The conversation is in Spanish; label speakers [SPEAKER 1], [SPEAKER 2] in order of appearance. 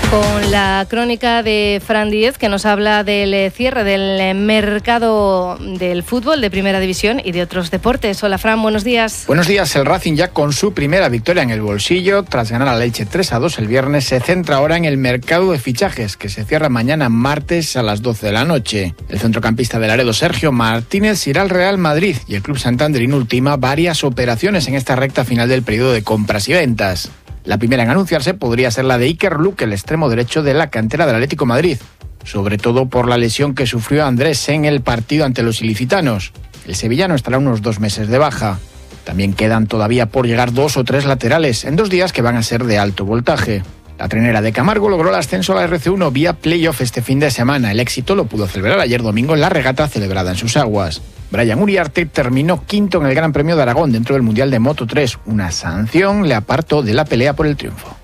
[SPEAKER 1] Con la crónica de Fran Díez, que nos habla del cierre del mercado del fútbol de Primera División y de otros deportes. Hola Fran, buenos días.
[SPEAKER 2] Buenos días. El Racing, ya con su primera victoria en el bolsillo, tras ganar al Elche 3-2 el viernes, se centra ahora en el mercado de fichajes, que se cierra mañana martes a las 12 de la noche. El centrocampista de Laredo, Sergio Martínez, irá al Real Madrid y el club santanderino ultima varias operaciones en esta recta final del periodo de compras y ventas. La primera en anunciarse podría ser la de Iker Luque, el extremo derecho de la cantera del Atlético de Madrid, sobre todo por la lesión que sufrió Andrés en el partido ante los ilicitanos. El sevillano estará unos 2 meses de baja. También quedan todavía por llegar 2 o 3 laterales en 2 días que van a ser de alto voltaje. La trenera de Camargo logró el ascenso a la RC1 vía playoff este fin de semana. El éxito lo pudo celebrar ayer domingo en la regata celebrada en sus aguas. Brian Uriarte terminó quinto en el Gran Premio de Aragón dentro del Mundial de Moto3. Una sanción le apartó de la pelea por el triunfo.